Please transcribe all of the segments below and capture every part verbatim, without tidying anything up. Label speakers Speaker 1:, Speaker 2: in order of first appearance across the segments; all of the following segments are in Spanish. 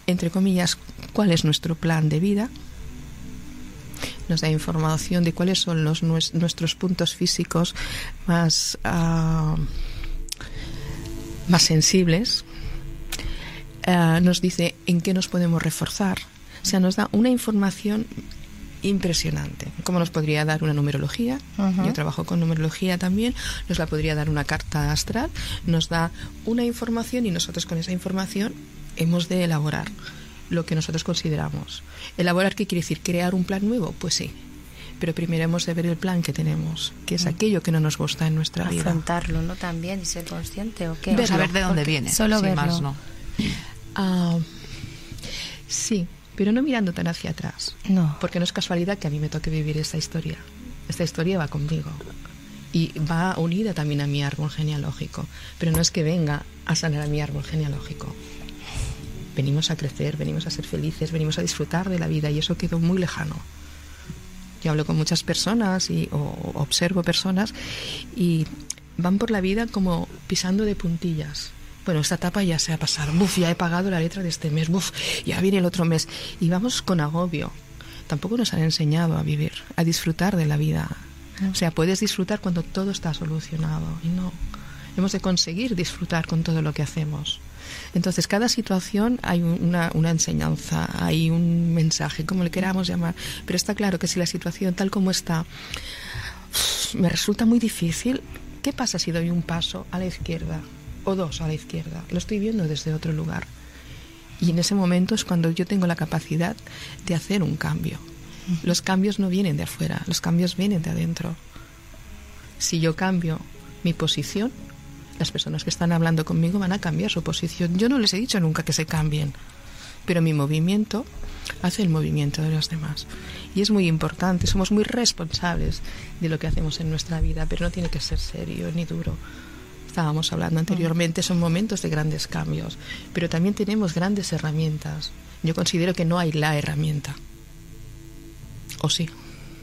Speaker 1: entre comillas, cuál es nuestro plan de vida. Nos da información de cuáles son los nuestros puntos físicos más, uh, más sensibles. Uh, nos dice en qué nos podemos reforzar. O sea, nos da una información impresionante. Como nos podría dar una numerología. Uh-huh. Yo trabajo con numerología también. Nos la podría dar una carta astral. Nos da una información y nosotros con esa información hemos de elaborar lo que nosotros consideramos. ¿Elaborar qué quiere decir? ¿Crear un plan nuevo? Pues sí. Pero primero hemos de ver el plan que tenemos, que es aquello que no nos gusta en nuestra vida.
Speaker 2: Afrontarlo, ¿no? También, y ser consciente, ¿o qué?
Speaker 3: Verlo, saber de dónde viene.
Speaker 2: Solo verlo.
Speaker 3: Más, ¿no?
Speaker 1: Uh, sí, pero no mirando tan hacia atrás.
Speaker 2: No.
Speaker 1: Porque no es casualidad que a mí me toque vivir esta historia. Esta historia va conmigo. Y va unida también a mi árbol genealógico. Pero no es que venga a sanar a mi árbol genealógico. Venimos a crecer, venimos a ser felices, venimos a disfrutar de la vida, y eso quedó muy lejano. Yo hablo con muchas personas y, o observo personas y van por la vida como pisando de puntillas. Bueno, esta etapa ya se ha pasado, buf, ya he pagado la letra de este mes, buf, ya viene el otro mes. Y vamos con agobio. Tampoco nos han enseñado a vivir, a disfrutar de la vida. O sea, puedes disfrutar cuando todo está solucionado, y no. Hemos de conseguir disfrutar con todo lo que hacemos. Entonces, cada situación hay una, una enseñanza, hay un mensaje, como le queramos llamar. Pero está claro que si la situación tal como está me resulta muy difícil, ¿qué pasa si doy un paso a la izquierda o dos a la izquierda? Lo estoy viendo desde otro lugar. Y en ese momento es cuando yo tengo la capacidad de hacer un cambio. Los cambios no vienen de afuera, los cambios vienen de adentro. Si yo cambio mi posición, las personas que están hablando conmigo van a cambiar su posición. Yo no les he dicho nunca que se cambien, pero mi movimiento hace el movimiento de los demás. Y es muy importante, somos muy responsables de lo que hacemos en nuestra vida, pero no tiene que ser serio ni duro. Estábamos hablando anteriormente, son momentos de grandes cambios, pero también tenemos grandes herramientas. Yo considero que no hay la herramienta. ¿O sí?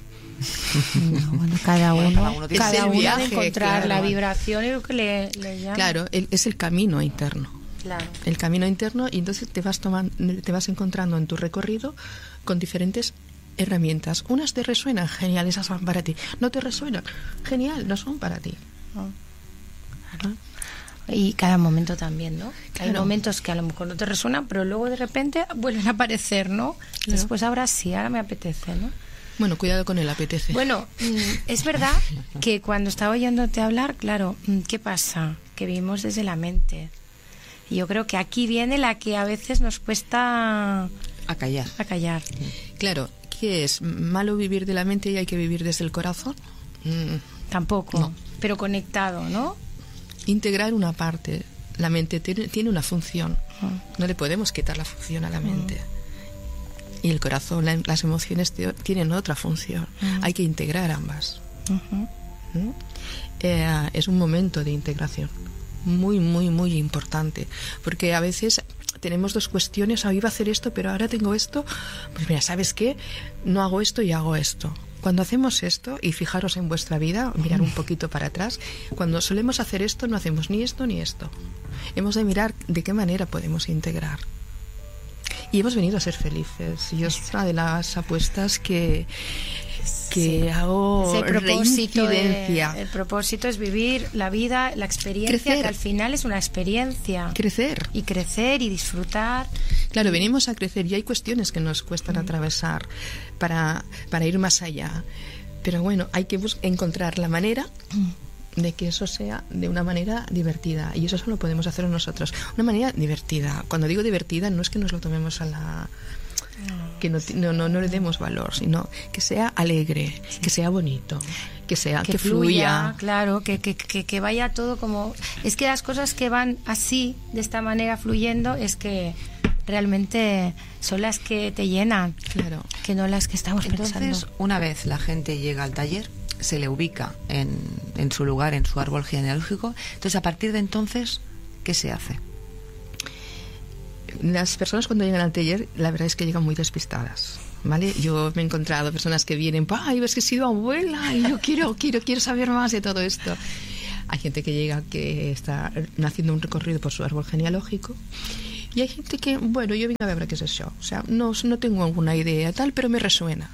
Speaker 2: No, bueno, cada uno,
Speaker 3: cada uno tiene
Speaker 2: cada
Speaker 3: ese
Speaker 2: uno
Speaker 1: viaje,
Speaker 2: de encontrar
Speaker 1: claro.
Speaker 2: la vibración y lo que le, le llama.
Speaker 1: Claro, el, es el camino interno.
Speaker 2: Claro.
Speaker 1: El camino interno, y entonces te vas tomando, te vas encontrando en tu recorrido con diferentes herramientas. Unas te resuenan, genial, esas van para ti. No te resuenan, genial, no son para ti.
Speaker 2: Oh. Claro. Y cada momento también, ¿no?
Speaker 1: Claro.
Speaker 2: Hay momentos que a lo mejor no te resuenan, pero luego de repente vuelven a aparecer, ¿no?
Speaker 1: Claro.
Speaker 2: Después ahora sí, ahora me apetece, ¿no?
Speaker 1: Bueno, cuidado con el apetece.
Speaker 2: Bueno, es verdad que cuando estaba oyéndote hablar, claro, ¿qué pasa? Que vivimos desde la mente. Y yo creo que aquí viene la que a veces nos cuesta
Speaker 3: A callar.
Speaker 2: a callar.
Speaker 1: Claro, ¿qué es? ¿Malo vivir de la mente y hay que vivir desde el corazón? Mm,
Speaker 2: Tampoco,
Speaker 1: No.
Speaker 2: pero conectado, ¿no?
Speaker 1: Integrar una parte. La mente tiene, tiene una función. No le podemos quitar la función a la mente. Y el corazón, la, las emociones te, tienen otra función.
Speaker 2: Uh-huh.
Speaker 1: Hay que integrar ambas.
Speaker 2: Uh-huh.
Speaker 1: ¿Mm? Eh, es un momento de integración muy, muy, muy importante. Porque a veces tenemos dos cuestiones. Ah, iba a hacer esto, pero ahora tengo esto. Pues mira, ¿sabes qué? No hago esto y hago esto. Cuando hacemos esto, y fijaros en vuestra vida, mirar un poquito para atrás, cuando solemos hacer esto, no hacemos ni esto ni esto. Hemos de mirar de qué manera podemos integrar. Y hemos venido a ser felices. Y es una de las apuestas que, que
Speaker 2: Sí.
Speaker 1: hago
Speaker 2: Ese propósito de-
Speaker 1: reincidencia.
Speaker 2: el propósito es vivir la vida, la experiencia,
Speaker 1: Crecer.
Speaker 2: que al final es una experiencia.
Speaker 1: Crecer.
Speaker 2: Y crecer y disfrutar.
Speaker 1: Claro, venimos a crecer y hay cuestiones que nos cuestan atravesar para, para ir más allá. Pero bueno, hay que bus- encontrar la manera de que eso sea de una manera divertida. Y eso solo podemos hacer nosotros. Una manera divertida. Cuando digo divertida, no es que nos lo tomemos a la... que no, no, no, no le demos valor, sino que sea alegre, que sea bonito, que sea que, fluya.
Speaker 2: Claro, que, que, que, que vaya todo como... Es que las cosas que van así, de esta manera fluyendo, es que realmente son las que te llenan,
Speaker 1: Claro.
Speaker 2: que no las que estamos
Speaker 3: Entonces,
Speaker 2: pensando.
Speaker 3: una vez la gente llega al taller, se le ubica en, en su lugar, en su árbol genealógico. Entonces, a partir de entonces, ¿qué se hace?
Speaker 1: Las personas cuando llegan al taller, la verdad es que llegan muy despistadas, ¿vale? Yo me he encontrado personas que vienen, ¡ay, ves que he sido abuela! Y yo quiero, quiero, quiero saber más de todo esto. Hay gente que llega que está haciendo un recorrido por su árbol genealógico Y hay gente que, bueno, yo vengo a ver qué es eso. O sea, no, no tengo alguna idea tal, pero me resuena.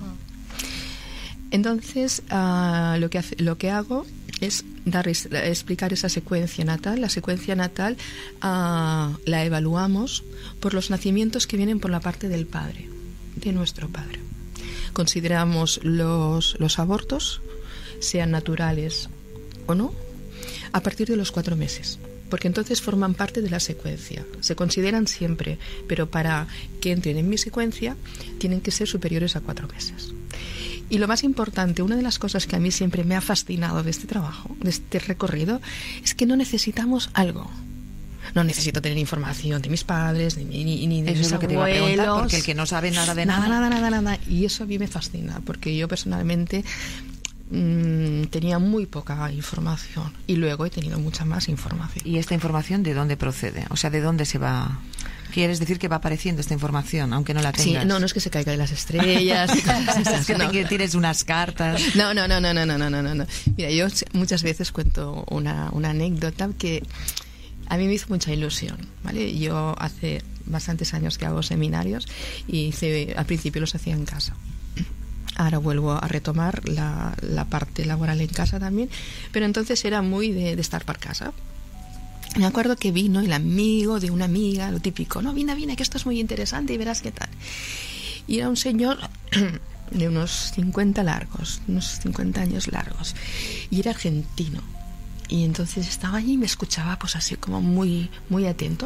Speaker 1: Entonces, uh, lo, que hace, lo que hago es dar, explicar esa secuencia natal. La secuencia natal uh, la evaluamos por los nacimientos que vienen por la parte del padre, de nuestro padre. Consideramos los, los abortos, sean naturales o no, a partir de los cuatro meses. Porque entonces forman parte de la secuencia. Se consideran siempre, pero para que entren en mi secuencia tienen que ser superiores a cuatro meses. Y lo más importante, una de las cosas que a mí siempre me ha fascinado de este trabajo, de este recorrido, es que no necesitamos algo. No necesito tener información de mis padres, ni, ni, ni de
Speaker 3: eso
Speaker 1: mis
Speaker 3: es lo que
Speaker 1: abuelos.
Speaker 3: te iba a preguntar, porque el que no sabe nada de nada...
Speaker 1: Nada, nada, nada, nada. Y eso a mí me fascina, porque yo personalmente mmm, tenía muy poca información y luego he tenido mucha más información.
Speaker 3: ¿Y esta información de dónde procede? O sea, ¿de dónde se va...? ¿Quieres decir que va apareciendo esta información, aunque no la tengas?
Speaker 1: Sí, no, no es que se caiga de las estrellas.
Speaker 3: Es que no. Te tires unas cartas.
Speaker 1: No, no, no, no, no, no, no, no, no. Mira, yo muchas veces cuento una, una anécdota que a mí me hizo mucha ilusión, ¿vale? Yo hace bastantes años que hago seminarios y hice, al principio los hacía en casa. Ahora vuelvo a retomar la, la parte laboral en casa también, pero entonces era muy de, de estar por casa. Me acuerdo que vino el amigo de una amiga, lo típico, no, vine, vine, que esto es muy interesante y verás qué tal. Y era un señor de unos cincuenta largos, unos cincuenta años largos, y era argentino. Y entonces estaba allí y me escuchaba pues así como muy, muy atento.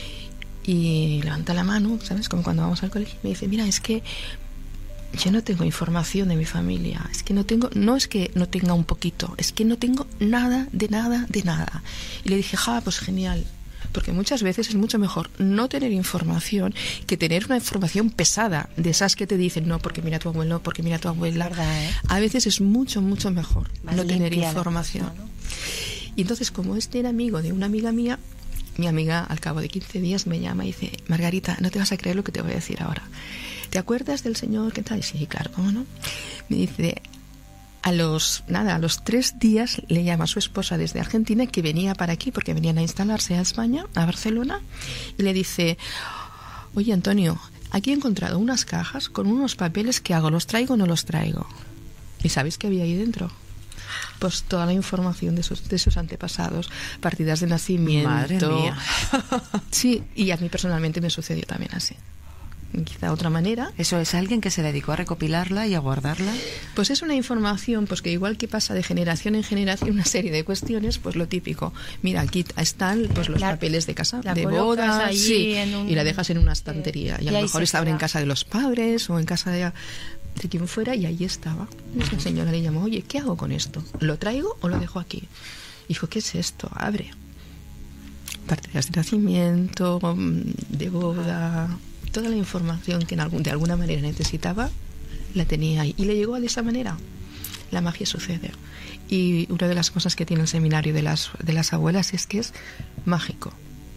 Speaker 1: Y levanta la mano, ¿sabes? Como cuando vamos al colegio, y me dice, mira, es que yo no tengo información de mi familia, es que no tengo, no es que no tenga un poquito, es que no tengo nada, de nada, de nada. Y le dije, ja, pues genial, porque muchas veces es mucho mejor no tener información que tener una información pesada, de esas que te dicen, no, porque mira tu abuelo, porque mira tu abuela.
Speaker 2: ¿Verdad, eh?
Speaker 1: A veces es mucho, mucho mejor
Speaker 2: Más
Speaker 1: no tener
Speaker 2: limpia la
Speaker 1: información.
Speaker 2: cosa, ¿no?
Speaker 1: Y entonces, como este era amigo de una amiga mía, mi amiga al cabo de quince días me llama y dice, Margarita, no te vas a creer lo que te voy a decir ahora. ¿Te acuerdas del señor que tal? Sí, claro, ¿cómo no? Me dice, a los, nada, a los tres días le llama a su esposa desde Argentina, que venía para aquí, porque venían a instalarse a España, a Barcelona, y le dice, oye, Antonio, aquí he encontrado unas cajas con unos papeles, ¿qué hago? ¿Los traigo o no los traigo? ¿Y sabéis qué había ahí dentro? Pues toda la información de sus, de sus antepasados, partidas de nacimiento.
Speaker 3: Madre mía.
Speaker 1: Sí, y a mí personalmente me sucedió también así. Quizá otra manera.
Speaker 3: ¿Eso es alguien que se dedicó a recopilarla y a guardarla?
Speaker 1: Pues es una información, pues que igual que pasa de generación en generación una serie de cuestiones, pues lo típico. Mira, aquí están pues los la, papeles de casa, de boda, sí, un... y la dejas en una estantería. Sí. Y a lo mejor estaban en casa de los padres o en casa de, de quien fuera, y ahí estaba. Uh-huh. Esa señora le llamó, oye, ¿qué hago con esto? ¿Lo traigo o lo dejo aquí? Dijo, ¿qué es esto? Abre. Partidas de nacimiento, de boda... Toda la información que en algún, de alguna manera necesitaba la tenía ahí, y le llegó de esa manera. La magia sucede, y una de las cosas que tiene el seminario de las, de las abuelas es que es mágico,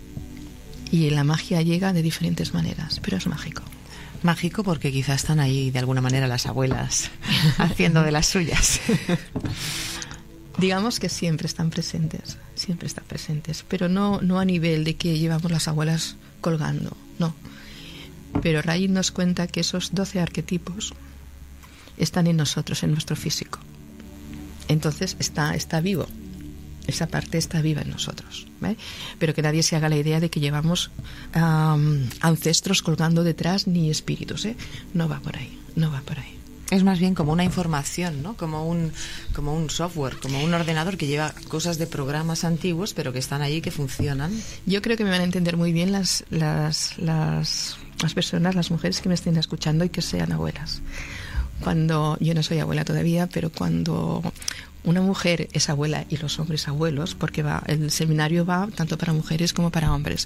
Speaker 1: y la magia llega de diferentes maneras, pero es mágico.
Speaker 3: Mágico porque quizás están ahí de alguna manera las abuelas haciendo de las suyas.
Speaker 1: Digamos que siempre están presentes, siempre están presentes, pero no, no a nivel de que llevamos las abuelas colgando, no. Pero Raíz nos cuenta que esos doce arquetipos están en nosotros, en nuestro físico. Entonces está, está vivo. Esa parte está viva en nosotros, ¿eh? Pero que nadie se haga la idea de que llevamos um, ancestros colgando detrás, ni espíritus, ¿eh? No va por ahí, no va por ahí.
Speaker 3: Es más bien como una información, ¿no? Como un, como un software, como un ordenador que lleva cosas de programas antiguos, pero que están allí, que funcionan.
Speaker 1: Yo creo que me van a entender muy bien las, las, las, las personas, las mujeres que me estén escuchando y que sean abuelas. Cuando, yo no soy abuela todavía, pero cuando una mujer es abuela y los hombres abuelos, porque va, el seminario va tanto para mujeres como para hombres.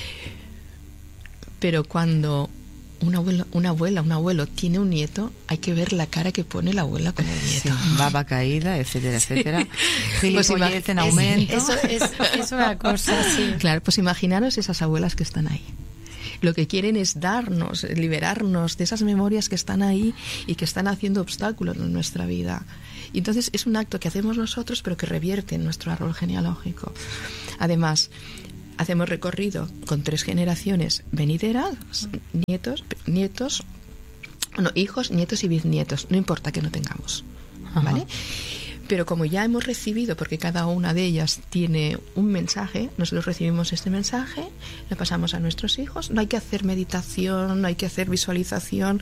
Speaker 1: Pero cuando una abuela, una abuela, un abuelo tiene un nieto, hay que ver la cara que pone la abuela con el nieto.
Speaker 3: Sí, baba caída, etcétera, etcétera.
Speaker 1: Sí.
Speaker 3: Pues imag- en aumento.
Speaker 2: Eso es, es una cosa, sí.
Speaker 1: Claro, pues imaginaros esas abuelas que están ahí. Lo que quieren es darnos, liberarnos de esas memorias que están ahí y que están haciendo obstáculos en nuestra vida. Y entonces es un acto que hacemos nosotros, pero que revierte en nuestro árbol genealógico. Además, hacemos recorrido con tres generaciones venideras, nietos, nietos, bueno, hijos, nietos y bisnietos, no importa que no tengamos, ¿vale? Ajá. Pero como ya hemos recibido, porque cada una de ellas tiene un mensaje, nosotros recibimos este mensaje, lo pasamos a nuestros hijos, no hay que hacer meditación, no hay que hacer visualización.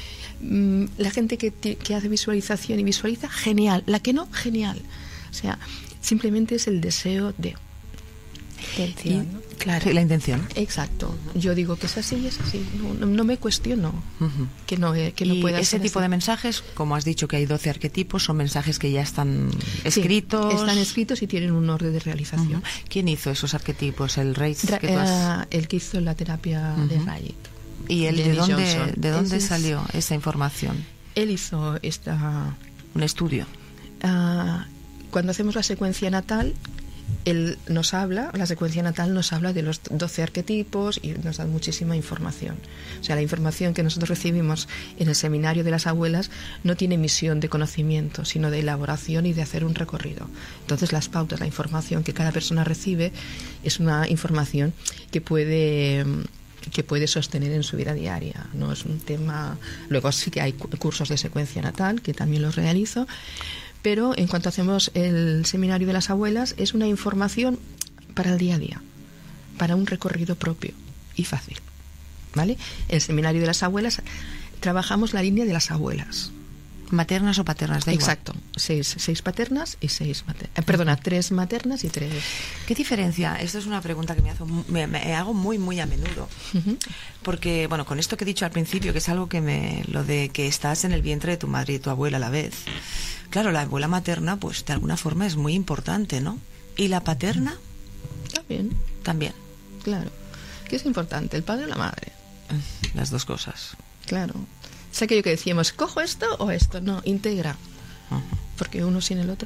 Speaker 1: La gente que, que hace visualización y visualiza, genial. La que no, genial. O sea, simplemente es el deseo de...
Speaker 2: Intención, ¿no?
Speaker 1: Claro.
Speaker 3: Sí, la intención.
Speaker 1: Exacto. Yo digo que es así y es así. No, no, no me cuestiono uh-huh. que no, eh, que no
Speaker 3: y
Speaker 1: pueda
Speaker 3: ese
Speaker 1: ser
Speaker 3: tipo
Speaker 1: así.
Speaker 3: de mensajes, como has dicho que hay doce arquetipos, son mensajes que ya están escritos.
Speaker 1: Sí, están escritos y tienen un orden de realización.
Speaker 3: Uh-huh. ¿Quién hizo esos arquetipos? ¿El Rey?
Speaker 1: Ra-
Speaker 3: que has...
Speaker 1: El que hizo la terapia uh-huh. de Rayet.
Speaker 3: ¿Y él de dónde, de dónde es, salió esa información?
Speaker 1: Él hizo esta...
Speaker 3: un estudio.
Speaker 1: Uh, cuando hacemos la secuencia natal, él nos habla, la secuencia natal nos habla de los doce arquetipos y nos da muchísima información. O sea, la información que nosotros recibimos en el seminario de las abuelas no tiene misión de conocimiento, sino de elaboración y de hacer un recorrido. Entonces, las pautas, la información que cada persona recibe es una información que puede... que puede sostener en su vida diaria. No es un tema... Luego sí que hay cursos de secuencia natal, que también los realizo, pero en cuanto hacemos el seminario de las abuelas, es una información para el día a día, para un recorrido propio y fácil, ¿vale? El seminario de las abuelas, trabajamos la línea de las abuelas.
Speaker 3: ¿Maternas o paternas? Da
Speaker 1: Exacto,
Speaker 3: igual.
Speaker 1: seis, seis paternas y seis maternas. Eh, perdona, tres maternas y tres.
Speaker 3: ¿Qué diferencia? Esta es una pregunta que me, hago, me, me hago muy, muy a menudo. Uh-huh. Porque, bueno, con esto que he dicho al principio, que es algo que me... lo de que estás en el vientre de tu madre y tu abuela a la vez. Claro, la abuela materna, pues de alguna forma es muy importante, ¿no? ¿Y la paterna?
Speaker 1: También.
Speaker 3: También.
Speaker 1: Claro. ¿Qué es importante, el padre o la madre?
Speaker 3: Las dos cosas.
Speaker 1: Claro. Es aquello que decíamos, ¿cojo esto o esto? No, integra. Uh-huh. Porque uno sin el otro.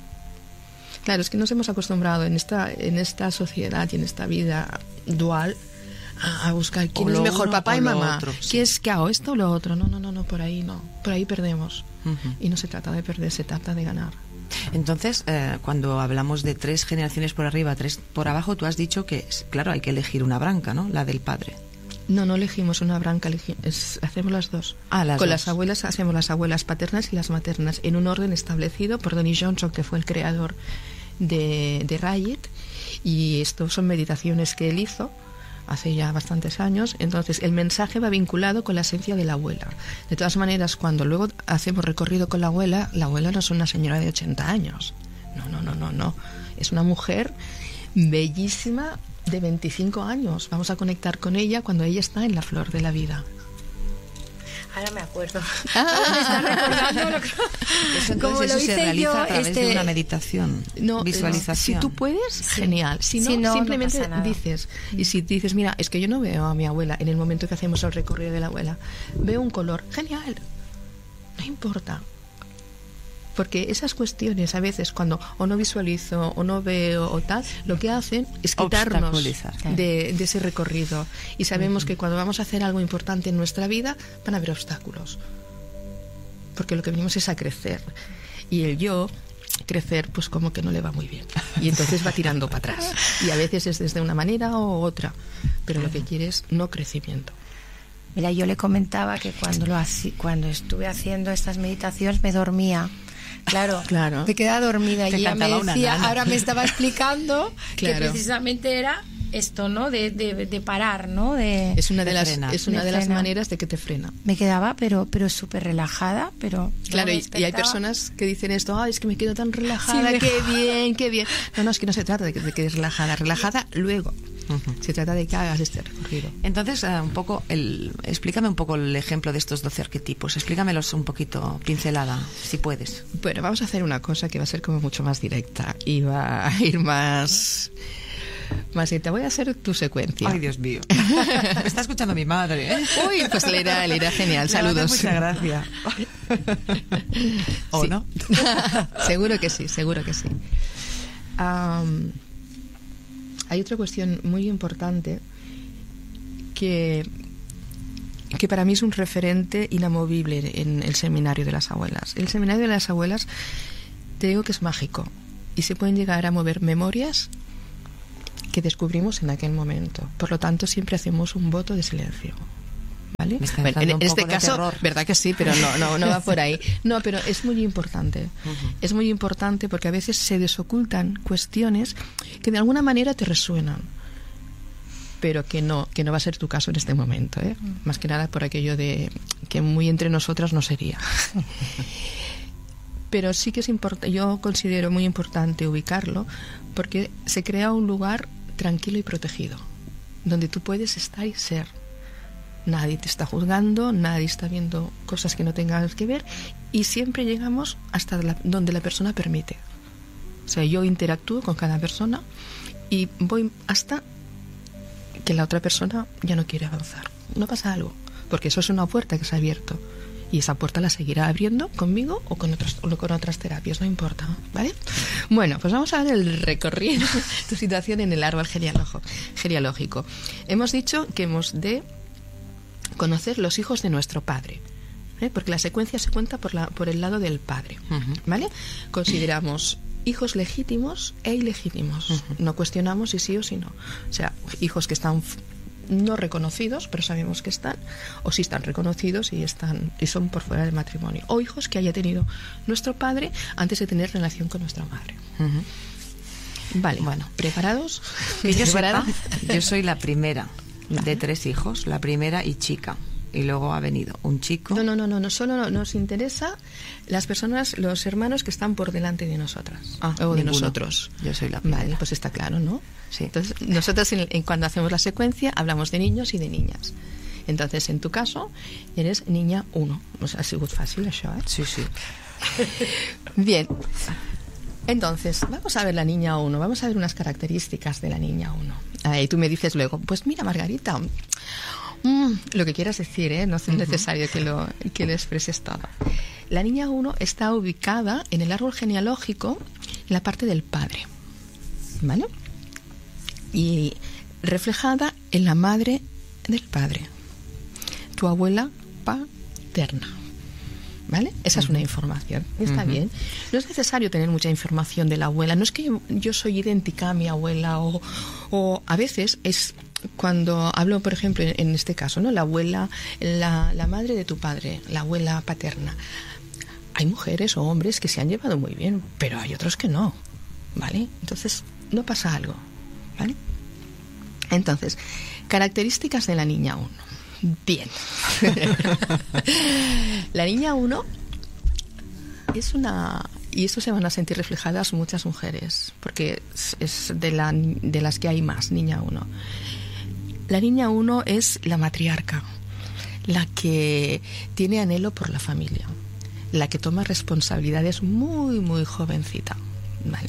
Speaker 1: Claro, es que nos hemos acostumbrado en esta, en esta sociedad y en esta vida dual a, a buscar quién es mejor, papá y mamá. Otro, sí. ¿Qué es que hago esto o lo otro? No, no, no, no, por ahí no. Por ahí perdemos. Uh-huh. Y no se trata de perder, se trata de ganar.
Speaker 3: Entonces, eh, cuando hablamos de tres generaciones por arriba, tres por abajo, tú has dicho que, claro, hay que elegir una branca, ¿no? La del padre.
Speaker 1: No, no elegimos una branca, elegimos, es, hacemos las dos.
Speaker 3: Ah, las
Speaker 1: Con
Speaker 3: dos.
Speaker 1: las abuelas hacemos las abuelas paternas y las maternas en un orden establecido por Denis Johnson, que fue el creador de, de Rayet, y esto son meditaciones que él hizo hace ya bastantes años. Entonces el mensaje va vinculado con la esencia de la abuela. De todas maneras, cuando luego hacemos recorrido con la abuela, la abuela no es una señora de ochenta años. No, no, no, no, no. Es una mujer bellísima, de veinticinco años. Vamos a conectar con ella cuando ella está en la flor de la vida.
Speaker 2: Ahora me acuerdo. Ahora me está recordando lo que...
Speaker 3: Eso, como eso lo hice se realiza yo, a través este... de una meditación, no, visualización.
Speaker 1: Si tú puedes, sí. Genial. Si no, si no simplemente no dices. Y si dices, mira, es que yo no veo a mi abuela en el momento que hacemos el recorrido de la abuela. Veo un color. Genial. No importa. Porque esas cuestiones a veces cuando o no visualizo o no veo o tal, lo que hacen es quitarnos de, de ese recorrido. Y sabemos uh-huh. que cuando vamos a hacer algo importante en nuestra vida van a haber obstáculos. Porque lo que venimos es a crecer. Y el yo, crecer, pues como que no le va muy bien. Y entonces va tirando para atrás. Y a veces es desde una manera o otra. Pero lo que quiere es no crecimiento.
Speaker 2: Mira, yo le comentaba que cuando, lo haci- cuando estuve haciendo estas meditaciones me dormía. Claro, claro, me quedaba dormida y ella me decía, ahora me estaba explicando claro. que precisamente era esto, ¿no? De, de, de parar, ¿no? De,
Speaker 1: es una de, de las
Speaker 2: frena.
Speaker 1: es una
Speaker 2: de,
Speaker 1: de las
Speaker 2: frena.
Speaker 1: maneras de que te frena.
Speaker 2: Me quedaba, pero pero súper relajada, pero
Speaker 1: claro, y, y hay personas que dicen esto, ay, es que me quedo tan relajada, sí, qué bien, qué bien. No, no, es que no se trata de que te quedes relajada, relajada luego. Uh-huh. Se trata de que hagas este recorrido.
Speaker 3: Entonces, uh, un poco el, explícame un poco el ejemplo de estos doce arquetipos. Explícamelos un poquito, pincelada, si puedes.
Speaker 1: Bueno, vamos a hacer una cosa que va a ser como mucho más directa y va a ir más... Más directa. Voy a hacer tu secuencia.
Speaker 3: Ay, Dios mío. Me está escuchando mi madre, ¿eh?
Speaker 1: Uy, pues le irá, le irá genial. Saludos.
Speaker 3: Muchas gracias. ¿O
Speaker 1: sí.
Speaker 3: no?
Speaker 1: Seguro que sí, seguro que sí. Um, Hay otra cuestión muy importante que, que para mí es un referente inamovible en el seminario de las abuelas. El seminario de las abuelas, te digo que es mágico y se pueden llegar a mover memorias que descubrimos en aquel momento. Por lo tanto, siempre hacemos un voto de silencio. ¿Vale?
Speaker 3: Bueno, en este caso, terror.
Speaker 1: verdad que sí, pero no, no, no va por ahí. No, pero es muy importante. Uh-huh. Es muy importante porque a veces se desocultan cuestiones que de alguna manera te resuenan, pero que no, que no va a ser tu caso en este momento, ¿eh? Uh-huh. Más que nada por aquello de que muy entre nosotras no sería. Pero sí que es importante, yo considero muy importante ubicarlo porque se crea un lugar tranquilo y protegido, donde tú puedes estar y ser. Nadie te está juzgando, nadie está viendo cosas que no tengan que ver y siempre llegamos hasta la, donde la persona permite. O sea, yo interactúo con cada persona y voy hasta que la otra persona ya no quiere avanzar. No pasa algo, porque eso es una puerta que se ha abierto y esa puerta la seguirá abriendo conmigo o con otras, o con otras terapias, no importa, ¿vale? Bueno, pues vamos a ver el recorrido de tu situación en el árbol genealógico. Hemos dicho que hemos de conocer los hijos de nuestro padre, ¿eh? Porque la secuencia se cuenta por, la, por el lado del padre, uh-huh. ¿vale? Consideramos hijos legítimos e ilegítimos, uh-huh. no cuestionamos si sí o si no, o sea, hijos que están no reconocidos pero sabemos que están, o si están reconocidos y están y son por fuera del matrimonio, o hijos que haya tenido nuestro padre antes de tener relación con nuestra madre. Uh-huh. Vale, bueno, ¿preparados?
Speaker 3: Que yo sepa, yo soy la primera de tres hijos, la primera y chica, y luego ha venido un chico.
Speaker 1: No, no, no, no, no solo no, nos interesa las personas, los hermanos que están por delante de nosotras,
Speaker 3: ah,
Speaker 1: o de
Speaker 3: ninguno.
Speaker 1: nosotros.
Speaker 3: Yo soy la primera.
Speaker 1: Vale, pues está claro, ¿no?
Speaker 3: Sí.
Speaker 1: Entonces, nosotros en, en cuando hacemos la secuencia hablamos de niños y de niñas. Entonces, en tu caso, eres niña uno. O sea, ha sido fácil eso, ¿eh?
Speaker 3: Sí, sí.
Speaker 1: Bien. Entonces, vamos a ver la niña uno, vamos a ver unas características de la niña uno. Ah, y tú me dices luego, pues mira, Margarita, mmm, lo que quieras decir, ¿eh? No es uh-huh. necesario que lo, que lo expreses todo. La niña uno está ubicada en el árbol genealógico, en la parte del padre, ¿vale? Y reflejada en la madre del padre, tu abuela paterna. ¿Vale? Esa uh-huh. es una información. Está uh-huh. bien. No es necesario tener mucha información de la abuela. No es que yo, yo soy idéntica a mi abuela o, o a veces es cuando hablo, por ejemplo, en, en este caso, ¿no? La abuela, la, la madre de tu padre, la abuela paterna. Hay mujeres o hombres que se han llevado muy bien, pero hay otros que no. ¿Vale? Entonces, no pasa algo. ¿Vale? Entonces, características de la niña uno. Bien. La niña uno es una... Y eso se van a sentir reflejadas muchas mujeres, porque es, es de, la, de las que hay más, niña uno. La niña uno es la matriarca, la que tiene anhelo por la familia, la que toma responsabilidades muy, muy jovencita, ¿vale?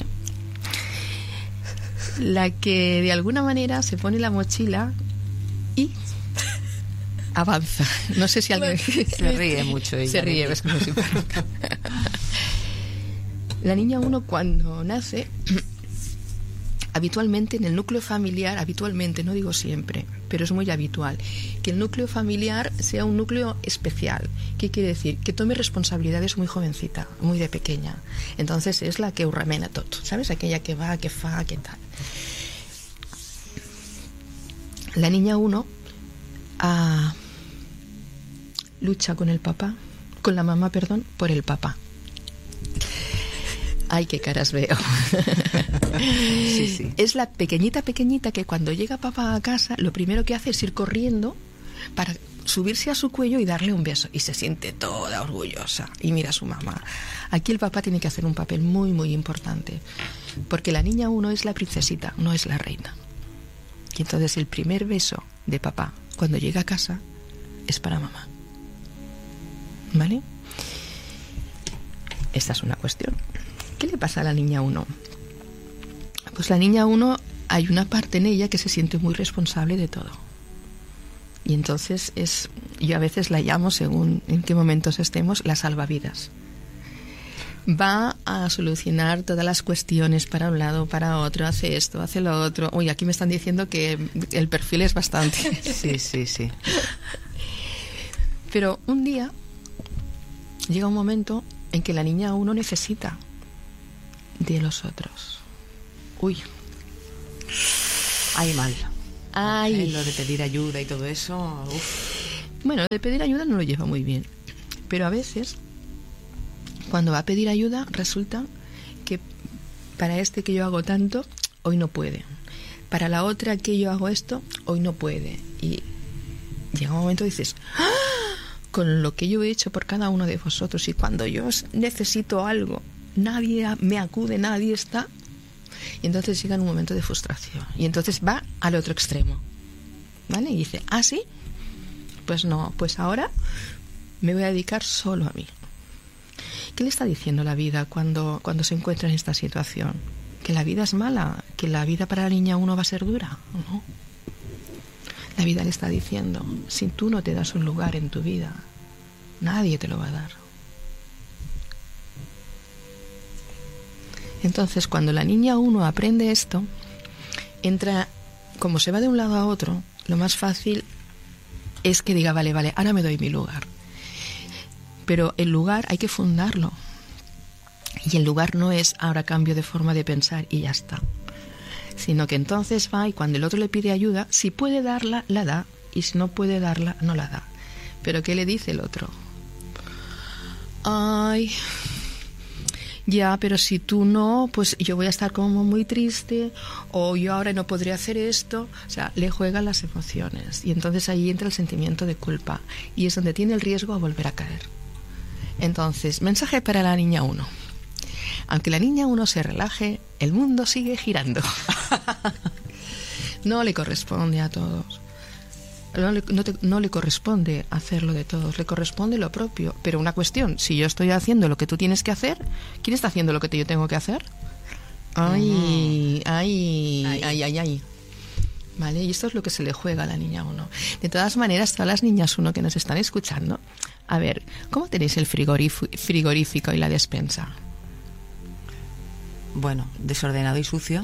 Speaker 1: La que de alguna manera se pone la mochila y avanza. No sé si alguien...
Speaker 3: Se ríe mucho ella.
Speaker 1: Se ríe, es como si fuera... La niña uno cuando nace, habitualmente en el núcleo familiar, habitualmente, no digo siempre, pero es muy habitual, que el núcleo familiar sea un núcleo especial. ¿Qué quiere decir? Que tome responsabilidades muy jovencita, muy de pequeña. Entonces es la que ho remena tot, ¿sabes? Aquella que va, que fa, que tal. La niña uno ah, lucha con el papá, con la mamá, perdón, por el papá. Ay, qué caras veo.
Speaker 3: Sí, sí.
Speaker 1: Es la pequeñita, pequeñita que cuando llega papá a casa, lo primero que hace es ir corriendo para subirse a su cuello y darle un beso. Y se siente toda orgullosa. Y mira a su mamá. Aquí el papá tiene que hacer un papel muy, muy importante. Porque la niña uno es la princesita, no es la reina. Y entonces el primer beso de papá, cuando llega a casa, es para mamá. ¿Vale? Esta es una cuestión. ¿Qué le pasa a la niña uno? Pues la niña uno, hay una parte en ella que se siente muy responsable de todo. Y entonces es, yo a veces la llamo, según en qué momentos estemos, la salvavidas. Va a solucionar todas las cuestiones para un lado, para otro, hace esto, hace lo otro. Uy, aquí me están diciendo que el perfil es bastante.
Speaker 3: Sí, sí, sí.
Speaker 1: Pero un día llega un momento en que la niña uno necesita de los otros. Uy.
Speaker 3: Ay, mal.
Speaker 1: Ay.
Speaker 3: Eh, lo de pedir ayuda y todo eso, uf.
Speaker 1: Bueno, de pedir ayuda no lo lleva muy bien. Pero a veces, cuando va a pedir ayuda, resulta que para este que yo hago tanto, hoy no puede. Para la otra que yo hago esto, hoy no puede. Y llega un momento y dices, ¡ah! Con lo que yo he hecho por cada uno de vosotros, y cuando yo necesito algo, nadie me acude, nadie está. Y entonces llega un momento de frustración. Y entonces va al otro extremo. ¿Vale? Y dice, ¿ah, sí? Pues no, pues ahora me voy a dedicar solo a mí. ¿Qué le está diciendo la vida cuando, cuando se encuentra en esta situación? ¿Que la vida es mala? ¿Que la vida para la niña uno va a ser dura? No. La vida le está diciendo, si tú no te das un lugar en tu vida, nadie te lo va a dar. Entonces, cuando la niña uno aprende esto, entra, como se va de un lado a otro, lo más fácil es que diga, vale, vale, ahora me doy mi lugar. Pero el lugar hay que fundarlo. Y el lugar no es ahora cambio de forma de pensar y ya está. Sino que entonces va y cuando el otro le pide ayuda, si puede darla, la da. Y si no puede darla, no la da. Pero ¿qué le dice el otro? Ay, ya, pero si tú no, pues yo voy a estar como muy triste, o yo ahora no podré hacer esto. O sea, le juegan las emociones. Y entonces ahí entra el sentimiento de culpa. Y es donde tiene el riesgo a volver a caer. Entonces, mensaje para la niña uno. Aunque la niña uno se relaje, el mundo sigue girando. No le corresponde a todos. No le, no, te, no le corresponde hacerlo de todos, le corresponde lo propio. Pero una cuestión, si yo estoy haciendo lo que tú tienes que hacer, ¿quién está haciendo lo que yo tengo que hacer? Ay, mm. ay, ay, ay, ay, ay. ¿Vale? Y esto es lo que se le juega a la niña uno. De todas maneras, todas las niñas uno que nos están escuchando, a ver, ¿cómo tenéis el frigorífico y la despensa?
Speaker 3: Bueno, desordenado y sucio.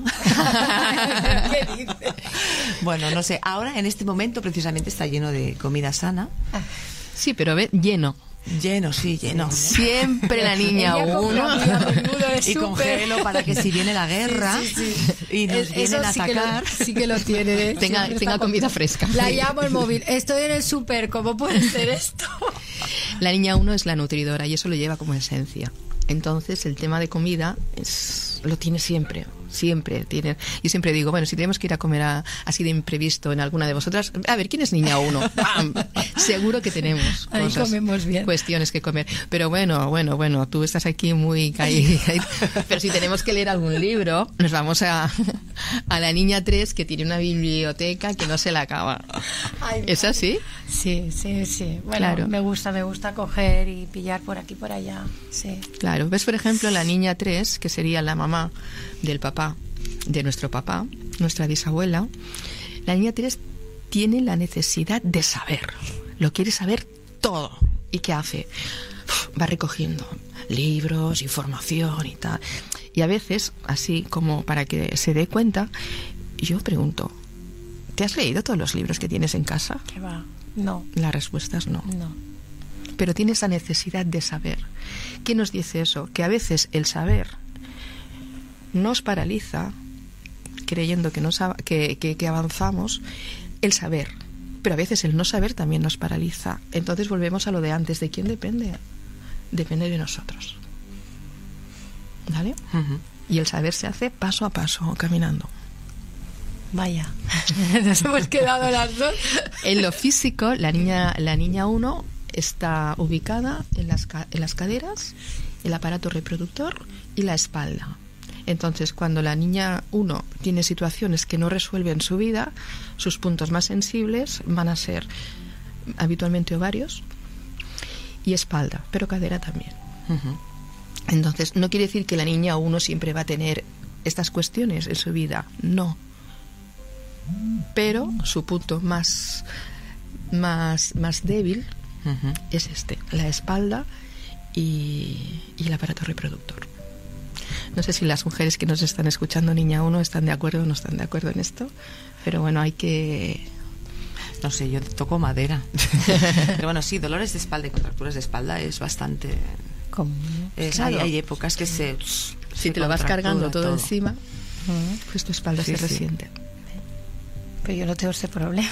Speaker 2: ¿Qué dices?
Speaker 3: Bueno, no sé. Ahora, en este momento, precisamente está lleno de comida sana.
Speaker 1: Sí, pero ve, lleno.
Speaker 3: Lleno, sí, lleno.
Speaker 1: Siempre la niña uno.
Speaker 3: Y congelo para que si viene la guerra sí, sí, sí. y nos es, vienen a
Speaker 2: sí
Speaker 3: atacar.
Speaker 2: Que lo, sí que lo tiene. ¿eh?
Speaker 1: Tenga, tenga comida fresca.
Speaker 2: La llamo el móvil. Estoy en el súper. ¿Cómo puede ser esto?
Speaker 1: La niña uno es la nutridora y eso lo lleva como esencia. Entonces el tema de comida es, lo tiene siempre, siempre tiene. Yo siempre digo, bueno, si tenemos que ir a comer a, así de imprevisto en alguna de vosotras, a ver, ¿quién es niña uno? ¡Pam! Seguro que tenemos
Speaker 2: ahí
Speaker 1: cosas,
Speaker 2: comemos bien.
Speaker 1: Cuestiones que comer. Pero bueno, bueno, bueno, tú estás aquí muy caída. Pero si tenemos que leer algún libro, nos vamos a, a la niña tres que tiene una biblioteca que no se la acaba. Ay, ¿es así?
Speaker 2: Sí, sí, sí. Bueno,
Speaker 1: claro.
Speaker 2: me gusta, me gusta coger y pillar por aquí, por allá. Sí.
Speaker 1: Claro. ¿Ves, por ejemplo, la niña tres, que sería la mamá del papá, de nuestro papá, nuestra bisabuela? La niña tres tiene la necesidad de saber. Lo quiere saber todo. ¿Y qué hace? Uf, va recogiendo libros, información y tal. Y a veces, así como para que se dé cuenta, yo pregunto, ¿te has leído todos los libros que tienes en casa?
Speaker 2: ¿Qué va? No.
Speaker 1: La respuesta es no.
Speaker 2: No.
Speaker 1: Pero tiene esa necesidad de saber. ¿Qué nos dice eso? Que a veces el saber nos paraliza, creyendo que, nos, que, que, que avanzamos, el saber. Pero a veces el no saber también nos paraliza. Entonces volvemos a lo de antes. ¿De quién depende? Depende de nosotros. ¿Vale? Uh-huh. Y el saber se hace paso a paso, caminando.
Speaker 2: Vaya, nos hemos quedado las dos.
Speaker 1: En lo físico, la niña la niña uno está ubicada en las, en las caderas, el aparato reproductor y la espalda. Entonces, cuando la niña uno tiene situaciones que no resuelve en su vida, sus puntos más sensibles van a ser habitualmente ovarios y espalda, pero cadera también. Uh-huh. Entonces, no quiere decir que la niña uno siempre va a tener estas cuestiones en su vida, no. Pero su punto más más más débil uh-huh. es este, la espalda y, y el aparato reproductor. No sé si las mujeres que nos están escuchando, niña uno, están de acuerdo o no están de acuerdo en esto, pero bueno, hay que...
Speaker 3: No sé, yo toco madera. Pero bueno, sí, dolores de espalda y contracturas de espalda es bastante...
Speaker 2: ¿Cómo?
Speaker 3: Es, claro. hay, hay épocas que se...
Speaker 1: Si te lo vas cargando todo, todo encima, uh-huh. pues tu espalda sí, se resiente.
Speaker 3: Sí.
Speaker 2: Pero yo no tengo ese problema.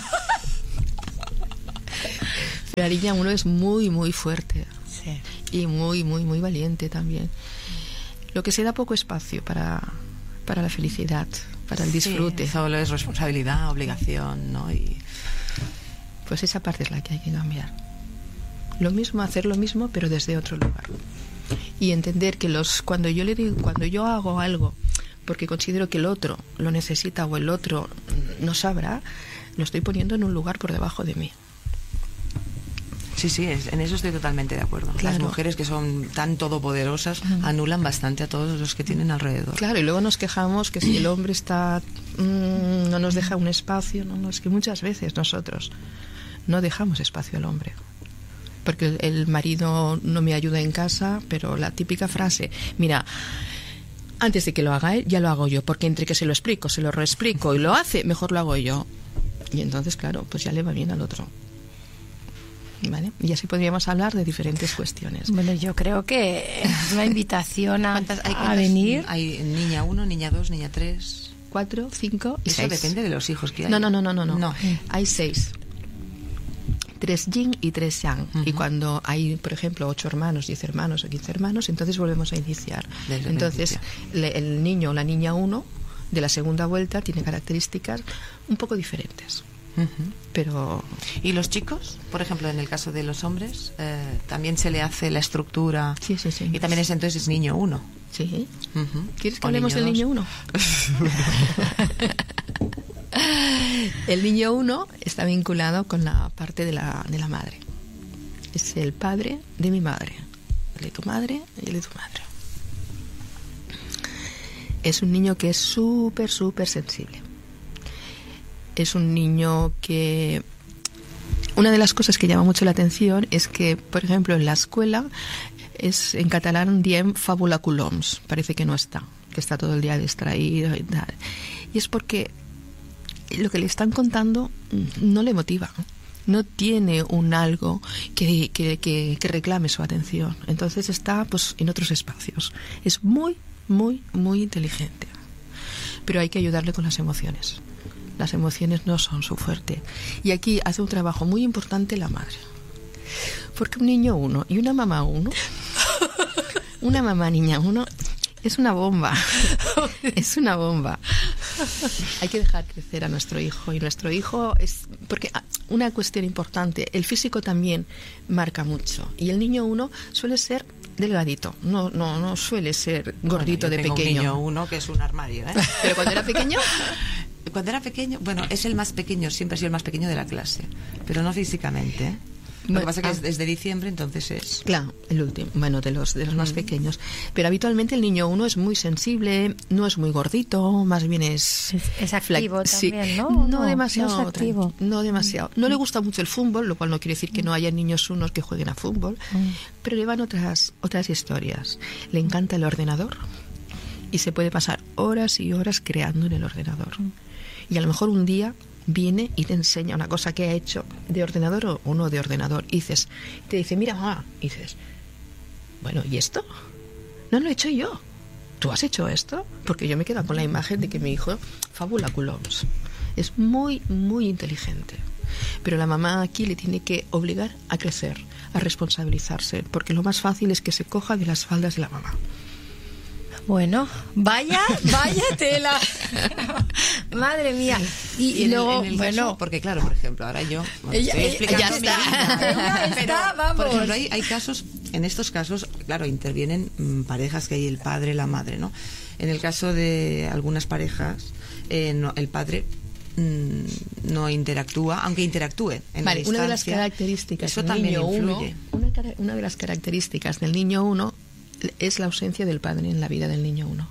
Speaker 1: La niña uno es muy, muy fuerte.
Speaker 2: Sí.
Speaker 1: Y muy, muy, muy valiente también. Lo que se da poco espacio para, para la felicidad, para el disfrute.
Speaker 3: Sí, solo es responsabilidad, obligación, ¿no? Y
Speaker 1: pues esa parte es la que hay que cambiar. Lo mismo, hacer lo mismo, pero desde otro lugar. Y entender que los cuando yo le digo, cuando yo hago algo porque considero que el otro lo necesita o el otro no sabrá, lo estoy poniendo en un lugar por debajo de mí.
Speaker 3: Sí, sí, es, en eso estoy totalmente de acuerdo. Claro. Las mujeres que son tan todopoderosas uh-huh. anulan bastante a todos los que tienen alrededor.
Speaker 1: Claro, y luego nos quejamos que si el hombre está mmm, no nos deja un espacio, no, no, es que muchas veces nosotros no dejamos espacio al hombre. Porque el, el marido no me ayuda en casa, pero la típica frase, mira, antes de que lo haga él, ya lo hago yo, porque entre que se lo explico, se lo reexplico y lo hace, mejor lo hago yo. Y entonces, claro, pues ya le va bien al otro. ¿Vale? Y así podríamos hablar de diferentes cuestiones.
Speaker 2: Bueno, yo creo que es una invitación a,
Speaker 3: hay,
Speaker 2: a venir.
Speaker 3: Hay niña uno, niña dos, niña tres,
Speaker 1: cuatro, cinco y
Speaker 3: Eso
Speaker 1: seis.
Speaker 3: Depende de los hijos que hay.
Speaker 1: No, no, no, no, no. no.
Speaker 3: no.
Speaker 1: Hay seis. Tres yin y tres yang. Uh-huh. Y cuando hay, por ejemplo, ocho hermanos, diez hermanos o quince hermanos, entonces volvemos a iniciar. Desde entonces, le, el niño o la niña uno de la segunda vuelta tiene características un poco diferentes. Uh-huh. Pero
Speaker 3: ¿y los chicos? Por ejemplo, en el caso de los hombres, eh, también se le hace la estructura.
Speaker 1: Sí, sí, sí.
Speaker 3: Y también es entonces es niño uno.
Speaker 1: Sí.
Speaker 3: Uh-huh.
Speaker 1: ¿Quieres que o hablemos del niño uno? El niño uno está vinculado con la parte de la, de la madre. Es el padre de mi madre, el de tu madre y el de tu madre. Es un niño que es súper, súper sensible. Es un niño que... Una de las cosas que llama mucho la atención es que, por ejemplo, en la escuela es en catalán diem fabulaculoms. Parece que no está, que está todo el día distraído y tal. Y es porque lo que le están contando no le motiva. No tiene un algo que, que, que, que reclame su atención. Entonces está pues en otros espacios. Es muy, muy, muy inteligente. Pero hay que ayudarle con las emociones. Las emociones no son su fuerte. Y aquí hace un trabajo muy importante la madre. Porque un niño uno y una mamá uno, una mamá niña uno, es una bomba. Es una bomba. Hay que dejar crecer a nuestro hijo. Y nuestro hijo es... Porque una cuestión importante, el físico también marca mucho. Y el niño uno suele ser delgadito. No, no, no suele ser gordito
Speaker 3: bueno, yo
Speaker 1: de
Speaker 3: tengo
Speaker 1: pequeño.
Speaker 3: Un niño uno que es un armario, ¿eh?
Speaker 1: Pero cuando era pequeño...
Speaker 3: Cuando era pequeño, bueno, es el más pequeño, siempre ha sido el más pequeño de la clase, pero no físicamente, ¿eh? Lo bueno, que pasa es que ah, es desde diciembre, entonces es...
Speaker 1: Claro, el último, bueno, de los, de los mm. más pequeños. Pero habitualmente el niño uno es muy sensible, no es muy gordito, más bien es...
Speaker 2: Es, es activo
Speaker 1: fla-
Speaker 2: también,
Speaker 1: sí.
Speaker 2: ¿no?
Speaker 1: No,
Speaker 2: no
Speaker 1: demasiado.
Speaker 2: No, es activo.
Speaker 1: no demasiado. No le gusta mucho el fútbol, lo cual no quiere decir que no haya niños unos que jueguen a fútbol, mm. pero le van otras, otras historias. Le encanta el ordenador y se puede pasar horas y horas creando en el ordenador. Mm. Y a lo mejor un día viene y te enseña una cosa que ha hecho de ordenador o, o no de ordenador. Y dices, te dice, mira, mamá. Y dices, bueno, ¿y esto? No lo he hecho yo. ¿Tú has hecho esto? Porque yo me quedo con la imagen de que mi hijo fabulaculoms. Es muy, muy inteligente. Pero la mamá aquí le tiene que obligar a crecer, a responsabilizarse. Porque lo más fácil es que se coja de las faldas de la mamá.
Speaker 2: Bueno, vaya, vaya tela. Madre mía. Y, y, y luego,
Speaker 3: el, el
Speaker 2: bueno,
Speaker 3: caso, porque claro, por ejemplo, ahora yo bueno,
Speaker 2: ella,
Speaker 3: estoy
Speaker 2: ella,
Speaker 3: explicando
Speaker 2: ella está,
Speaker 3: mi vida,
Speaker 2: ella
Speaker 3: pero,
Speaker 2: está, vamos.
Speaker 3: por ejemplo, hay, hay casos, en estos casos, claro, intervienen mmm, parejas que hay el padre, la madre, ¿no? En el caso de algunas parejas, eh, no, el padre mmm, no interactúa, aunque interactúe en
Speaker 1: vale,
Speaker 3: la
Speaker 1: una de las características
Speaker 3: eso
Speaker 1: del
Speaker 3: también
Speaker 1: niño
Speaker 3: influye.
Speaker 1: uno, una, una de las características del niño uno es la ausencia del padre en la vida del niño uno.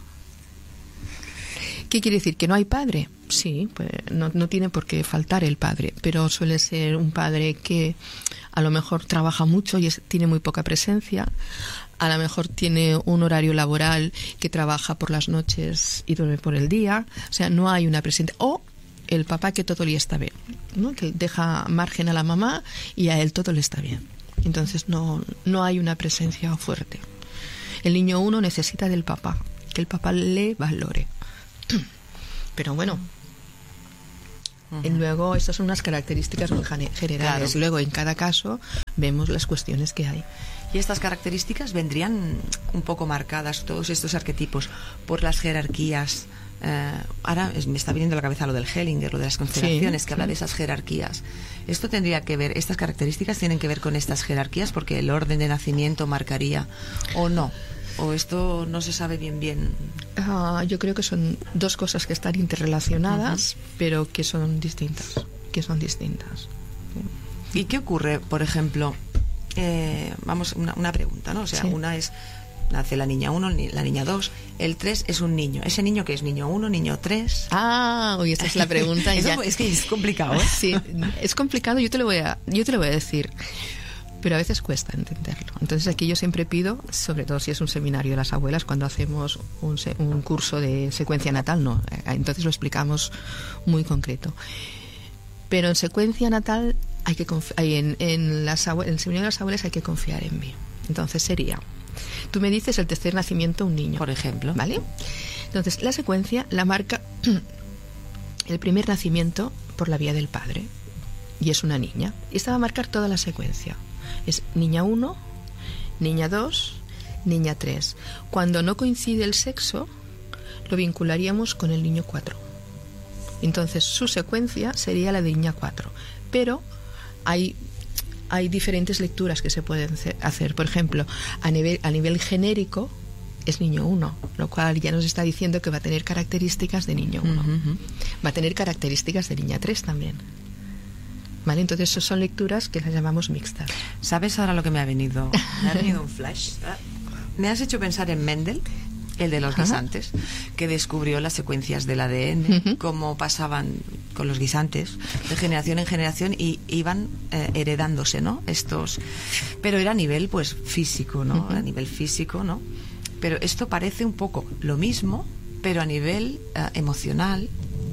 Speaker 1: ¿Qué quiere decir? ¿Que no hay padre? Sí, pues no, no tiene por qué faltar el padre, pero suele ser un padre que a lo mejor trabaja mucho y es, tiene muy poca presencia, a lo mejor tiene un horario laboral que trabaja por las noches y duerme por el día, o sea, no hay una presencia. O el papá que todo le está bien, ¿no? Que deja margen a la mamá y a él todo le está bien. Entonces no, no hay una presencia fuerte. El niño uno necesita del papá, que el papá le valore. Pero bueno, Uh-huh. Y luego, estas son unas características muy generales. Claro. Luego, en cada caso, vemos las cuestiones que hay.
Speaker 3: Y estas características vendrían un poco marcadas, todos estos arquetipos, por las jerarquías. Eh, ahora me está viniendo a la cabeza lo del Hellinger, lo de las constelaciones, sí, que habla sí. de esas jerarquías. Esto tendría que ver, estas características tienen que ver con estas jerarquías, porque el orden de nacimiento marcaría o no. ¿O esto no se sabe bien bien?
Speaker 1: Uh, yo creo que son dos cosas que están interrelacionadas, uh-huh. pero que son distintas. Que son distintas.
Speaker 3: ¿Y qué ocurre, por ejemplo? Eh, vamos, una, una pregunta, ¿no? O sea, sí. una es, nace la niña uno, la niña dos, el tres es un niño. ¿Ese niño que es niño uno, niño tres?
Speaker 1: Ah, oye, esa es la pregunta.
Speaker 3: Eso, es que es complicado, ¿eh?
Speaker 1: Sí, es complicado, yo te lo voy a, yo te lo voy a decir. Pero a veces cuesta entenderlo. Entonces aquí yo siempre pido, sobre todo si es un seminario de las abuelas, cuando hacemos un, se, un curso de secuencia natal, no, entonces lo explicamos muy concreto. Pero en secuencia natal hay que confi- en, en, las abue- en el seminario de las abuelas hay que confiar en mí. Entonces sería, tú me dices el tercer nacimiento un niño,
Speaker 3: por ejemplo,
Speaker 1: ¿vale? Entonces la secuencia la marca el primer nacimiento por la vía del padre y es una niña. Y esta va a marcar toda la secuencia. Es niña uno, niña dos, niña tres. Cuando no coincide el sexo, lo vincularíamos con el niño cuatro. Entonces su secuencia sería la de niña cuatro. Pero hay, hay diferentes lecturas que se pueden hacer. Por ejemplo, a nivel, a nivel genérico es niño uno, lo cual ya nos está diciendo que va a tener características de niño uno. Uh-huh. Va a tener características de niña tres también. ¿Vale? Entonces, eso son lecturas que las llamamos mixtas.
Speaker 3: ¿Sabes ahora lo que me ha venido? Me ha venido un flash. Me has hecho pensar en Mendel, el de los guisantes, que descubrió las secuencias del A D N, uh-huh. cómo pasaban con los guisantes de generación en generación y iban eh, heredándose, ¿no? Estos, pero era a nivel, pues, físico, ¿no? Uh-huh. A nivel físico, ¿no? Pero esto parece un poco lo mismo, pero a nivel eh, emocional.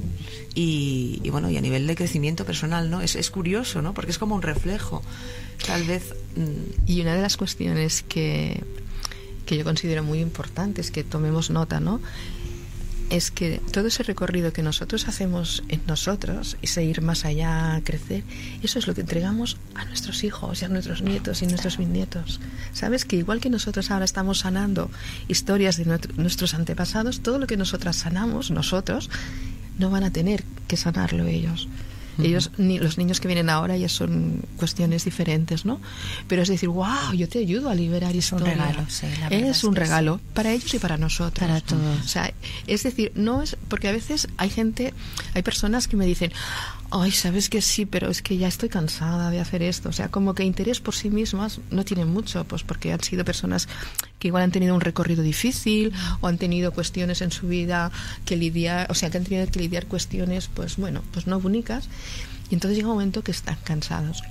Speaker 3: Y, y bueno, y a nivel de crecimiento personal, ¿no? Es, es curioso, ¿no? Porque es como un reflejo, tal vez. Mmm...
Speaker 1: Y una de las cuestiones que, que yo considero muy importantes, que tomemos nota, ¿no? Es que todo ese recorrido que nosotros hacemos en nosotros, ese ir más allá, crecer, eso es lo que entregamos a nuestros hijos y a nuestros nietos y nuestros bisnietos. ¿Sabes? Que igual que nosotros ahora estamos sanando historias de nuestros antepasados, todo lo que nosotras sanamos, nosotros, no van a tener que sanarlo ellos. Uh-huh. Ellos, ni los niños que vienen ahora ya son cuestiones diferentes, ¿no? Pero es decir, wow, yo te ayudo a liberar historia.
Speaker 2: Es un regalo, sí, la verdad
Speaker 1: es un regalo sí. para ellos y para nosotros.
Speaker 2: Para todos.
Speaker 1: O sea, es decir, no es porque a veces hay gente, hay personas que me dicen, ay, sabes que sí, pero es que ya estoy cansada de hacer esto. O sea, como que interés por sí mismas no tienen mucho, pues porque han sido personas que igual han tenido un recorrido difícil o han tenido cuestiones en su vida que lidiar, o sea, que han tenido que lidiar cuestiones, pues bueno, pues no únicas. Y entonces llega un momento que están cansados.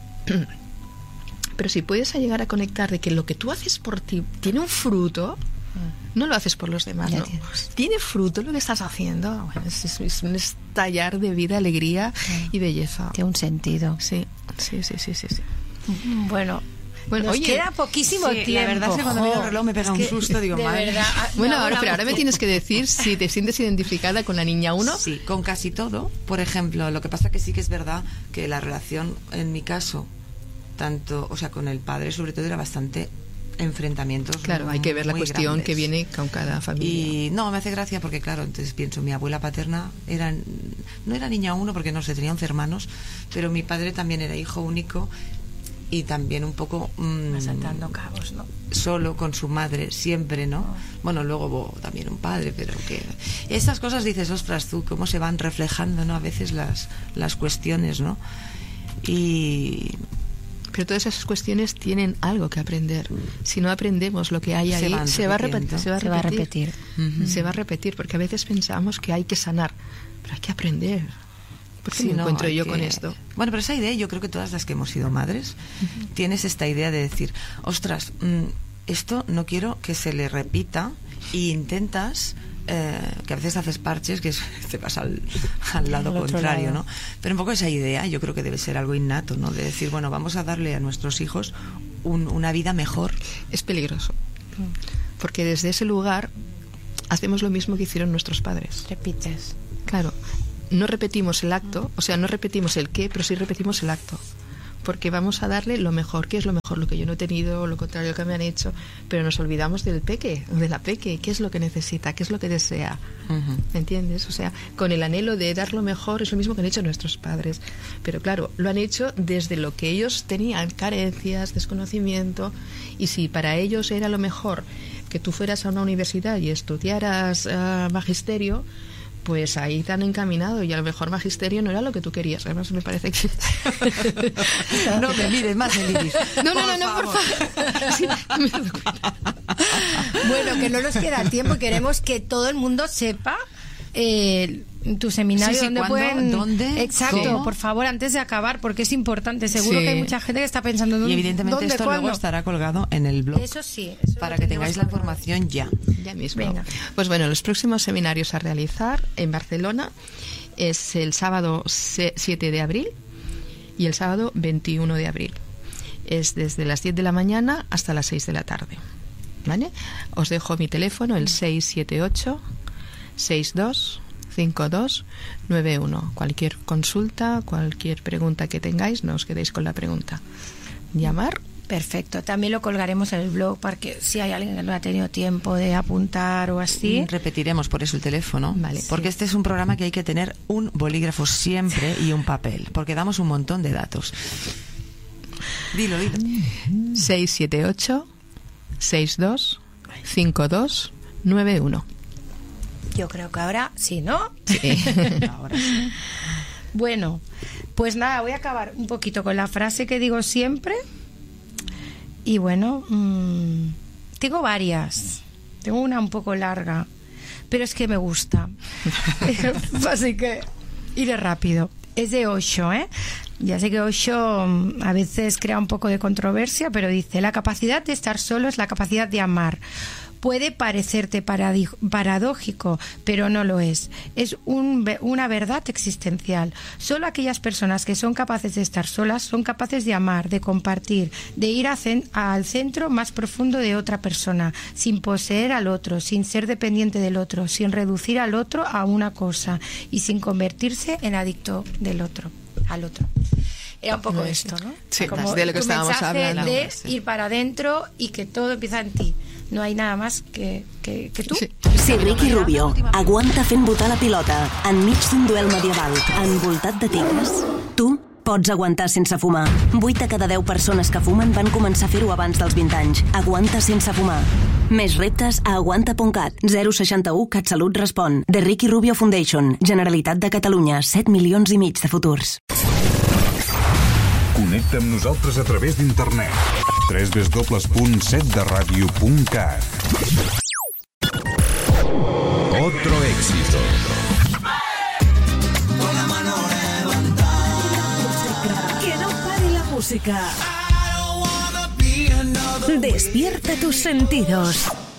Speaker 1: Pero si puedes llegar a conectar de que lo que tú haces por ti tiene un fruto, no lo haces por los demás, ¿no? Tiene fruto lo que estás haciendo. Bueno, es, es un estallar de vida, alegría sí. y belleza.
Speaker 2: Tiene un sentido.
Speaker 1: Sí, sí, sí, sí, sí. sí.
Speaker 2: Bueno, bueno, nos oye, queda poquísimo
Speaker 3: sí,
Speaker 2: tiempo.
Speaker 3: La verdad es que cuando miro el reloj me pega es un susto, digo, madre.
Speaker 2: Verdad,
Speaker 1: bueno, ahora, pero ahora me tienes que decir si te sientes identificada con la niña uno.
Speaker 3: Sí, con casi todo. Por ejemplo, lo que pasa que sí que es verdad que la relación, en mi caso, tanto, o sea, con el padre sobre todo era bastante enfrentamientos.
Speaker 1: Claro, hay que ver la cuestión
Speaker 3: grandes.
Speaker 1: Que viene con cada familia.
Speaker 3: Y no, me hace gracia porque, claro, entonces pienso, mi abuela paterna era, no era niña uno porque no sé, tenía once hermanos, pero mi padre también era hijo único y también un poco mmm,
Speaker 2: saltando cabos, ¿no?
Speaker 3: Solo con su madre siempre, ¿no? Oh. Bueno, luego hubo también un padre, pero que estas cosas dices, ostras, tú cómo se van reflejando, ¿no? A veces las las cuestiones, ¿no? Y
Speaker 1: pero todas esas cuestiones tienen algo que aprender. Si no aprendemos lo que hay ahí, se, se, va, a repetir, se va a repetir. Se va a repetir. Uh-huh. Se va a repetir, porque a veces pensamos que hay que sanar, pero hay que aprender. ¿Por qué sí, me no, encuentro yo que... con esto?
Speaker 3: Bueno, pero esa idea, yo creo que todas las que hemos sido madres, uh-huh. tienes esta idea de decir, ostras, mmm, esto no quiero que se le repita, y intentas... Eh, que a veces haces parches que te pasa al, al lado contrario, lado. ¿no? Pero un poco esa idea yo creo que debe ser algo innato, ¿no? De decir, bueno, vamos a darle a nuestros hijos un, una vida mejor.
Speaker 1: Es peligroso, porque desde ese lugar hacemos lo mismo que hicieron nuestros padres.
Speaker 2: Repites.
Speaker 1: Claro, no repetimos el acto, o sea, no repetimos el qué, pero sí repetimos el acto. Porque vamos a darle lo mejor. ¿Qué es lo mejor? Lo que yo no he tenido, lo contrario que me han hecho. Pero nos olvidamos del peque, de la peque. ¿Qué es lo que necesita? ¿Qué es lo que desea? Uh-huh. ¿Me entiendes? O sea, con el anhelo de dar lo mejor es lo mismo que han hecho nuestros padres. Pero claro, lo han hecho desde lo que ellos tenían, carencias, desconocimiento. Y si para ellos era lo mejor que tú fueras a una universidad y estudiaras uh, magisterio, pues ahí te han encaminado y a lo mejor magisterio no era lo que tú querías. Además me parece que...
Speaker 3: no me mires más el iris.
Speaker 1: No, no, no, no, por favor. Sí, me doy cuenta.
Speaker 2: Bueno, que no nos queda tiempo. Queremos que todo el mundo sepa eh, tu seminario.
Speaker 3: Sí, sí,
Speaker 2: ¿dónde
Speaker 3: ¿cuándo?
Speaker 2: pueden...
Speaker 3: ¿Dónde?
Speaker 2: Exacto,
Speaker 3: ¿Cómo?
Speaker 2: Por favor, antes de acabar, porque es importante. Seguro
Speaker 1: sí.
Speaker 2: que hay mucha gente que está pensando
Speaker 3: ¿dónde? Y evidentemente
Speaker 2: ¿dónde,
Speaker 3: esto
Speaker 2: cuándo?
Speaker 3: luego estará colgado en el blog.
Speaker 2: Eso sí. Eso
Speaker 3: para que tengáis la información ya.
Speaker 1: Ya mismo.
Speaker 2: Venga.
Speaker 1: Pues bueno, los próximos seminarios a realizar en Barcelona es el sábado siete de abril y el sábado veintiuno de abril. Es desde las diez de la mañana hasta las seis de la tarde. ¿Vale? Os dejo mi teléfono, el seis siete ocho, seis dos cinco dos nueve uno. Cualquier consulta, cualquier pregunta que tengáis, no os quedéis con la pregunta. Llamar.
Speaker 2: Perfecto. También lo colgaremos en el blog para que si hay alguien que no ha tenido tiempo de apuntar o así.
Speaker 3: Repetiremos por eso el teléfono,
Speaker 1: vale,
Speaker 3: porque sí. Este es un programa que hay que tener un bolígrafo siempre y un papel, porque damos un montón de datos. Dilo, dilo.
Speaker 1: seis siete ocho, seis dos cinco dos nueve uno.
Speaker 2: Yo creo que ahora sí, ¿no?
Speaker 1: Sí.
Speaker 3: Ahora sí.
Speaker 2: Bueno, pues nada, voy a acabar un poquito con la frase que digo siempre. Y bueno, mmm, tengo varias. Tengo una un poco larga, pero es que me gusta. Así que iré rápido. Es de Osho, ¿eh? Ya sé que Osho a veces crea un poco de controversia, pero dice: la capacidad de estar solo es la capacidad de amar. Puede parecerte paradójico, pero no lo es. Es un, una verdad existencial. Solo aquellas personas que son capaces de estar solas son capaces de amar, de compartir, de ir a cen, al centro más profundo de otra persona, sin poseer al otro, sin ser dependiente del otro, sin reducir al otro a una cosa y sin convertirse en adicto del otro, al otro. Era un poco esto, ¿no?
Speaker 1: Sí,
Speaker 2: como
Speaker 1: de lo que estábamos hablando.
Speaker 2: De ir para adentro y que todo empieza en ti. No hay nada más que, que, que tu. Sí.
Speaker 4: Si Ricky Rubio aguanta fent botar la pilota enmig d'un duel medieval envoltat de tigres, tu pots aguantar sense fumar. vuit de cada deu persones que fumen van començar a fer-ho abans dels vint anys. Aguanta sense fumar. Més reptes a aguanta punt cat. zero seixanta u CatSalut respon. The Ricky Rubio Foundation. Generalitat de Catalunya. set milions i mig de futurs.
Speaker 5: Connecta amb nosaltres a través d'internet. w w w punt set de ràdio punt cat. Otro éxito.
Speaker 6: Con la mano levantada.
Speaker 4: Que no pare la música. Despierta tus sentidos.